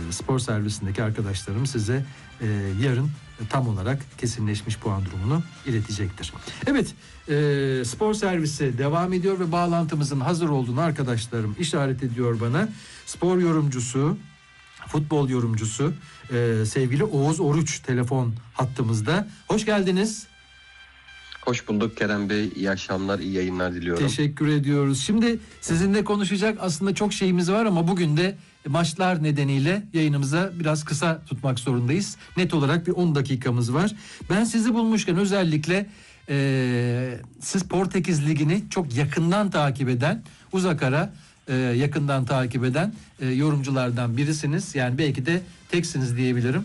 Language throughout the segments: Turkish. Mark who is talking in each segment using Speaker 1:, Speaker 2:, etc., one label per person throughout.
Speaker 1: spor servisindeki arkadaşlarım size yarın tam olarak kesinleşmiş puan durumunu iletecektir. Evet, spor servisi devam ediyor ve bağlantımızın hazır olduğunu arkadaşlarım işaret ediyor bana. Spor yorumcusu, futbol yorumcusu sevgili Oğuz Oruç telefon hattımızda. Hoş geldiniz.
Speaker 2: Hoş bulduk Kerem Bey. İyi akşamlar, iyi yayınlar diliyorum.
Speaker 1: Teşekkür ediyoruz. Şimdi sizinle konuşacak aslında çok şeyimiz var ama bugün de maçlar nedeniyle yayınımıza biraz kısa tutmak zorundayız. Net olarak bir 10 dakikamız var. Ben sizi bulmuşken özellikle siz Portekiz Ligi'ni çok yakından takip eden, uzak ara yakından takip eden yorumculardan birisiniz. Yani belki de teksiniz diyebilirim.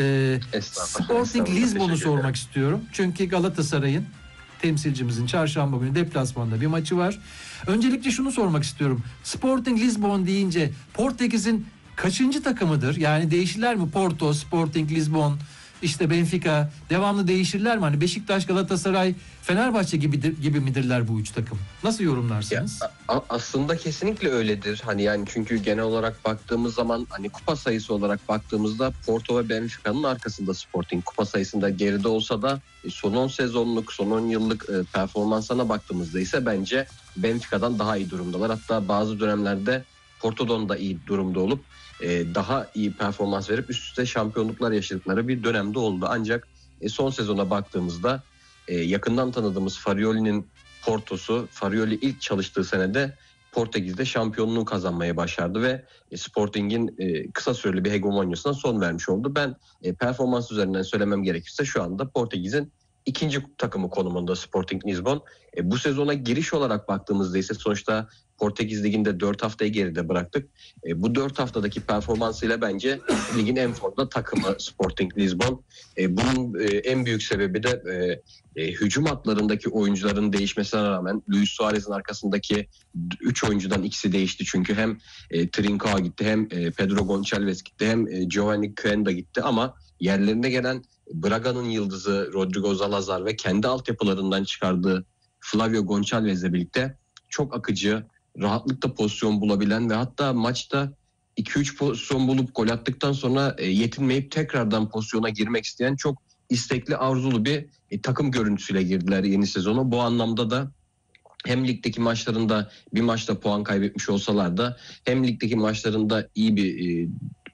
Speaker 1: Sporting Lisbon'u sormak istiyorum. Çünkü Galatasaray'ın, temsilcimizin çarşamba günü deplasmanda bir maçı var. Öncelikle şunu sormak istiyorum. Sporting Lisbon deyince Portekiz'in kaçıncı takımıdır? Yani değişirler mi? Porto, Sporting Lisbon, işte Benfica devamlı değişirler mi? Hani Beşiktaş, Galatasaray, Fenerbahçe gibi midirler bu üç takım? Nasıl yorumlarsınız?
Speaker 2: Aslında kesinlikle öyledir. Hani yani çünkü genel olarak baktığımız zaman hani kupa sayısı olarak baktığımızda Porto ve Benfica'nın arkasında Sporting. Kupa sayısında geride olsa da son 10 sezonluk, son 10 yıllık performanslarına baktığımızda ise bence Benfica'dan daha iyi durumdalar. Hatta bazı dönemlerde Porto'dan da iyi durumda olup daha iyi performans verip üst üste şampiyonluklar yaşadıkları bir dönemde oldu. Ancak son sezona baktığımızda yakından tanıdığımız Farioli'nin Porto'su, Farioli ilk çalıştığı senede Portekiz'de şampiyonluğu kazanmayı başardı ve Sporting'in kısa süreli bir hegemonyasına son vermiş oldu. Ben performans üzerinden söylemem gerekirse şu anda Portekiz'in ikinci takımı konumunda Sporting Lisbon. Bu sezona giriş olarak baktığımızda ise sonuçta Portekiz Ligi'nde 4 haftayı geride bıraktık. Bu 4 haftadaki performansıyla bence ligin en formda takımı Sporting Lisbon. Bunun en büyük sebebi de hücum hatlarındaki oyuncuların değişmesine rağmen Luis Suarez'in arkasındaki 3 oyuncudan ikisi değişti. Çünkü hem Trincao gitti, hem Pedro Gonçalves gitti, hem Giovanni Quenda gitti ama yerlerine gelen Braga'nın yıldızı Rodrigo Zalazar ve kendi altyapılarından çıkardığı Flavio Gonçalves'le birlikte çok akıcı, rahatlıkla pozisyon bulabilen ve hatta maçta 2-3 pozisyon bulup gol attıktan sonra yetinmeyip tekrardan pozisyona girmek isteyen çok istekli, arzulu bir takım görüntüsüyle girdiler yeni sezona. Bu anlamda da hem ligdeki maçlarında bir maçta puan kaybetmiş olsalar da hem ligdeki maçlarında iyi bir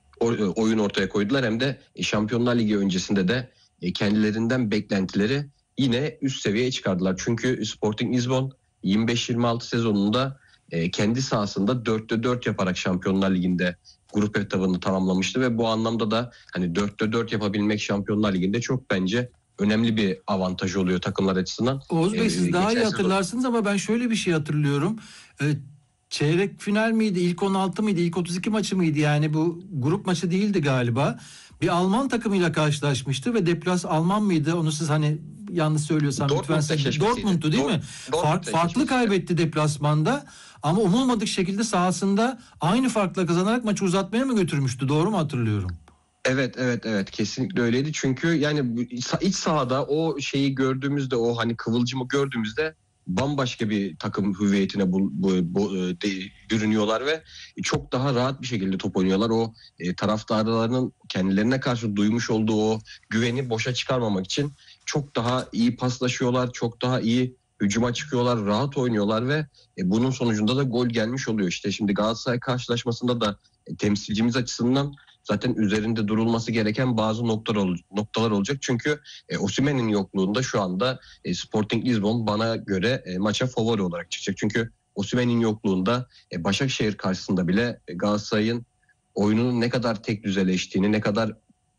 Speaker 2: oyun ortaya koydular hem de Şampiyonlar Ligi öncesinde de kendilerinden beklentileri yine üst seviyeye çıkardılar. Çünkü Sporting Lisbon 25-26 sezonunda kendi sahasında 4'te 4 yaparak Şampiyonlar Ligi'nde grup etabını tamamlamıştı ve bu anlamda da hani 4'te 4 yapabilmek Şampiyonlar Ligi'nde çok bence önemli bir avantaj oluyor takımlar açısından.
Speaker 1: Oğuz Bey siz daha iyi hatırlarsınız ama ben şöyle bir şey hatırlıyorum. Çeyrek final miydi, ilk 16 mıydı, ilk 32 maçı mıydı? Yani bu grup maçı değildi galiba. Bir Alman takımıyla karşılaşmıştı ve deplas Alman mıydı? Onu siz hani yanlış söylüyorsam lütfen Dortmund'tu değil mi? Farklı kaybetti deplasmanda ama umulmadık şekilde sahasında aynı farkla kazanarak maçı uzatmaya mı götürmüştü? Doğru mu hatırlıyorum?
Speaker 2: Evet kesinlikle öyleydi. Çünkü yani iç sahada o şeyi gördüğümüzde, o hani kıvılcımı gördüğümüzde bambaşka bir takım hüviyetine bürünüyorlar ve çok daha rahat bir şekilde top oynuyorlar. O taraftarlarının kendilerine karşı duymuş olduğu o güveni boşa çıkarmamak için çok daha iyi paslaşıyorlar, çok daha iyi hücuma çıkıyorlar, rahat oynuyorlar ve bunun sonucunda da gol gelmiş oluyor. İşte şimdi Galatasaray karşılaşmasında da temsilcimiz açısından zaten üzerinde durulması gereken bazı noktalar olacak. Çünkü Osimhen'in yokluğunda şu anda Sporting Lisbon bana göre maça favori olarak çıkacak. Çünkü Osimhen'in yokluğunda Başakşehir karşısında bile Galatasaray'ın oyununun ne kadar tek düzeleştiğini, ne kadar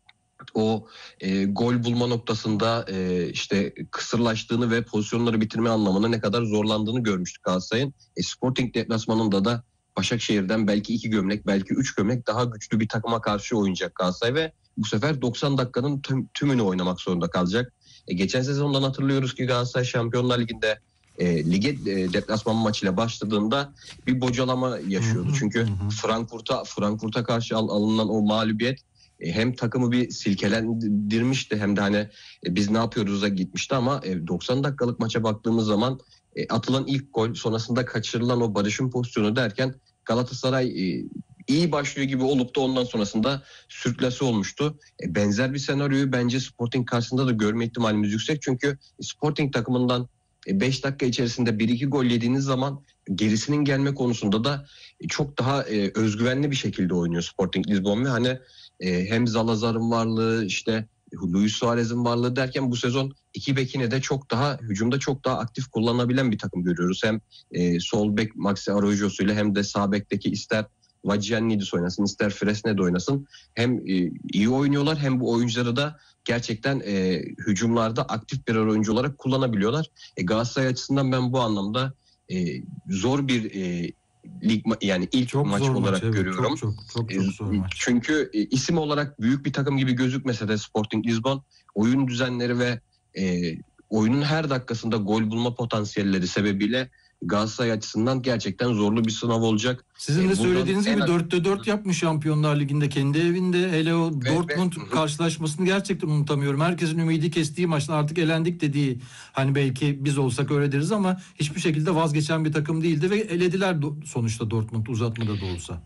Speaker 2: o gol bulma noktasında işte kısırlaştığını ve pozisyonları bitirme anlamında ne kadar zorlandığını görmüştük Galatasaray'ın. Sporting deplasmanında da Başakşehir'den belki 2 gömlek, belki 3 gömlek daha güçlü bir takıma karşı oynayacak Galatasaray ve bu sefer 90 dakikanın tümünü oynamak zorunda kalacak. Geçen sezondan hatırlıyoruz ki Galatasaray Şampiyonlar Ligi'nde lige deplasman maçıyla başladığında bir bocalama yaşıyordu. Çünkü Frankfurt'a karşı alınan o mağlubiyet hem takımı bir silkelendirmişti hem de hani biz ne yapıyoruz'a gitmişti ama 90 dakikalık maça baktığımız zaman atılan ilk gol, sonrasında kaçırılan o Barış'ın pozisyonu derken Galatasaray iyi başlıyor gibi olup da ondan sonrasında sürklase olmuştu. Benzer bir senaryoyu bence Sporting karşısında da görme ihtimalimiz yüksek. Çünkü Sporting takımından 5 dakika içerisinde 1-2 gol yediğiniz zaman gerisinin gelme konusunda da çok daha özgüvenli bir şekilde oynuyor Sporting Lisbon ve hani hem Zalazar'ın varlığı, işte Luis Suarez'in varlığı derken bu sezon iki bekini de çok daha hücumda çok daha aktif kullanabilen bir takım görüyoruz. Hem sol bek Maxi Araujo'suyla hem de sağ bekteki ister Vagiannidis oynasın ister Fresned oynasın. Hem iyi oynuyorlar hem bu oyuncuları da gerçekten hücumlarda aktif birer oyuncu olarak kullanabiliyorlar. Galatasaray açısından ben bu anlamda zor bir lig yani ilk
Speaker 1: Çok
Speaker 2: maç
Speaker 1: zor
Speaker 2: olarak
Speaker 1: evet.
Speaker 2: görüyorum.
Speaker 1: Çok zor maç.
Speaker 2: Çünkü isim olarak büyük bir takım gibi gözükmese de Sporting Lisbon oyun düzenleri ve oyunun her dakikasında gol bulma potansiyelleri sebebiyle Galatasaray açısından gerçekten zorlu bir sınav olacak.
Speaker 1: Sizin de söylediğiniz gibi 4'te 4 yapmış Şampiyonlar Ligi'nde kendi evinde. Hele o Dortmund karşılaşmasını gerçekten unutamıyorum. Herkesin ümidi kestiği maçta artık elendik dediği, hani belki biz olsak öyle deriz ama hiçbir şekilde vazgeçen bir takım değildi ve elediler sonuçta Dortmund uzatmada da olsa.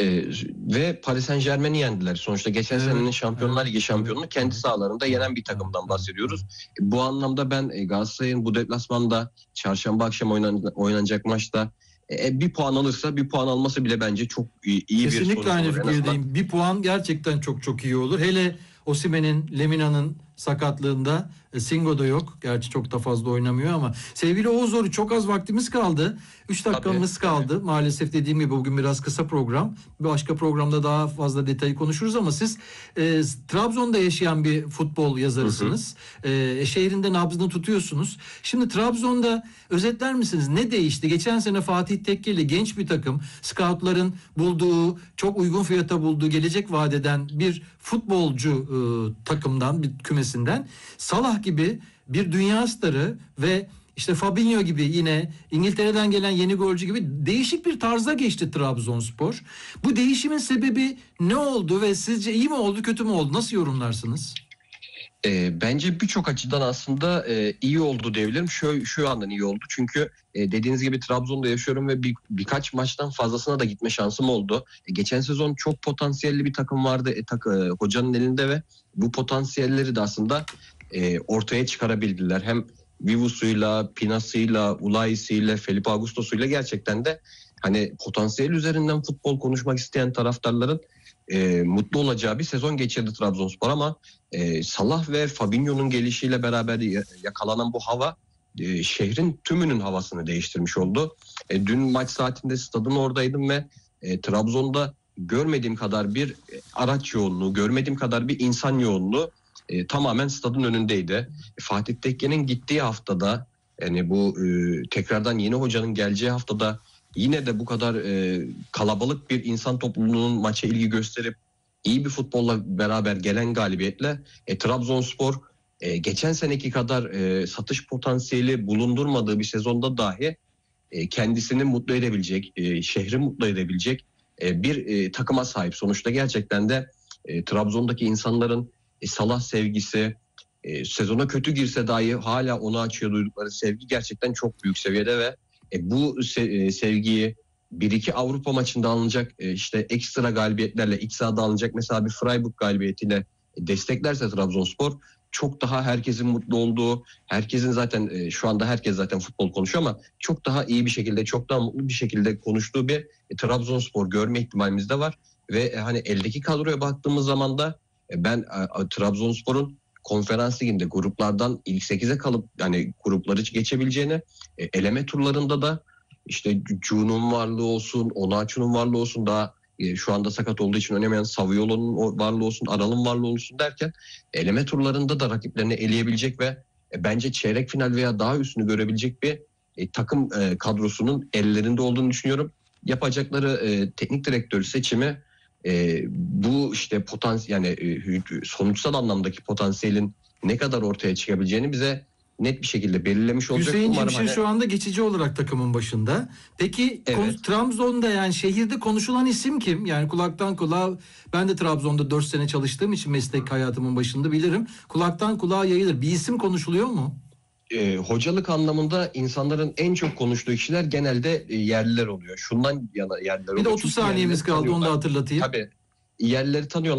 Speaker 2: Ve Paris Saint-Germain'i yendiler. Sonuçta geçen senenin Şampiyonlar Ligi şampiyonunu kendi sahalarında yenen bir takımdan bahsediyoruz. Bu anlamda ben Galatasaray'ın bu deplasmanda çarşamba akşam oynanacak maçta bir puan alırsa, bir puan alması bile bence çok iyi bir sonuç olur.
Speaker 1: Kesinlikle aynı fikirdeyim. Bir puan gerçekten çok iyi olur. Hele Osimhen'in, Lemina'nın sakatlığında Singo da yok. Gerçi çok da fazla oynamıyor ama. Sevgili Oğuz Oru, çok az vaktimiz kaldı. 3 dakikamız kaldı. Evet. Maalesef dediğim gibi bugün biraz kısa program. Bir başka programda daha fazla detayı konuşuruz ama siz Trabzon'da yaşayan bir futbol yazarısınız. Şehrinde nabzını tutuyorsunuz. Şimdi Trabzon'da özetler misiniz? Ne değişti? Geçen sene Fatih Tekkeli genç bir takım. Scoutların bulduğu, çok uygun fiyata bulduğu, gelecek vadeden bir futbolcu takımdan, bir kümesinden Salah gibi bir dünya starı ve işte Fabinho gibi yine İngiltere'den gelen yeni golcü gibi değişik bir tarza geçti Trabzonspor. Bu değişimin sebebi ne oldu ve sizce iyi mi oldu, kötü mü oldu? Nasıl yorumlarsınız?
Speaker 2: Bence birçok açıdan aslında iyi oldu diyebilirim. Şu andan iyi oldu. Çünkü dediğiniz gibi Trabzon'da yaşıyorum ve birkaç maçtan fazlasına da gitme şansım oldu. Geçen sezon çok potansiyelli bir takım vardı hocanın elinde ve bu potansiyelleri de aslında ortaya çıkarabildiler. Hem Vivus'uyla, Pinas'ıyla, Ulay'sıyla, Felipe Augusto'suyla gerçekten de hani potansiyel üzerinden futbol konuşmak isteyen taraftarların mutlu olacağı bir sezon geçirdi Trabzonspor ama Salah ve Fabinho'nun gelişiyle beraber yakalanan bu hava şehrin tümünün havasını değiştirmiş oldu. Dün maç saatinde stadın oradaydım ve Trabzon'da görmediğim kadar bir araç yoğunluğu, görmediğim kadar bir insan yoğunluğu tamamen stadın önündeydi. Fatih Tekke'nin gittiği haftada, yani bu tekrardan yeni hocanın geleceği haftada yine de bu kadar kalabalık bir insan topluluğunun maça ilgi gösterip iyi bir futbolla beraber gelen galibiyetle Trabzonspor geçen seneki kadar satış potansiyeli bulundurmadığı bir sezonda dahi kendisini mutlu edebilecek, şehri mutlu edebilecek bir takıma sahip. Sonuçta gerçekten de Trabzon'daki insanların Salah sevgisi, sezona kötü girse dahi hala ona açıyor duydukları sevgi gerçekten çok büyük seviyede ve bu sevgiyi 1-2 Avrupa maçında alınacak işte ekstra galibiyetlerle iç sahada alınacak mesela bir Freiburg galibiyetiyle desteklerse Trabzonspor çok daha herkesin mutlu olduğu, herkesin zaten şu anda herkes zaten futbol konuşuyor ama çok daha iyi bir şekilde, çok daha mutlu bir şekilde konuştuğu bir Trabzonspor görme ihtimalimiz de var ve hani eldeki kadroya baktığımız zaman da ben Trabzonspor'un Konferans Ligi'nde gruplardan ilk 8'e kalıp yani grupları geçebileceğini, eleme turlarında da işte Cu'nun varlığı olsun, Onaçu'nun varlığı olsun, daha şu anda sakat olduğu için oynamayan Saviolo'nun varlığı olsun, Aral'ın varlığı olsun derken eleme turlarında da rakiplerini eleyebilecek ve bence çeyrek final veya daha üstünü görebilecek bir takım kadrosunun ellerinde olduğunu düşünüyorum. Yapacakları teknik direktör seçimi bu işte yani sonuçsal anlamdaki potansiyelin ne kadar ortaya çıkabileceğini bize net bir şekilde belirlemiş olacak.
Speaker 1: Hüseyin Cimşir şu anda geçici olarak takımın başında. Peki evet. Trabzon'da yani şehirde konuşulan isim kim? Yani kulaktan kulağa, ben de Trabzon'da 4 sene çalıştığım için meslek hayatımın başında bilirim. Kulaktan kulağa yayılır. Bir isim konuşuluyor mu?
Speaker 2: Hocalık anlamında insanların en çok konuştuğu kişiler genelde yerliler oluyor. Şundan yana yerliler oluyor.
Speaker 1: Bir de 30
Speaker 2: Çünkü
Speaker 1: saniyemiz
Speaker 2: yerlileri
Speaker 1: kaldı, onu da
Speaker 2: tanıyorlar.
Speaker 1: hatırlatayım.
Speaker 2: Tabii yerlileri tanıyorlar.